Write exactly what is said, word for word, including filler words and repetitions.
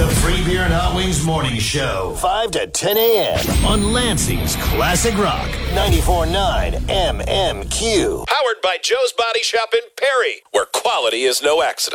The Free Beer and Hot Wings Morning Show. five to ten a.m. on Lansing's Classic Rock. ninety-four point nine M M Q. Powered by Joe's Body Shop in Perry, where quality is no accident.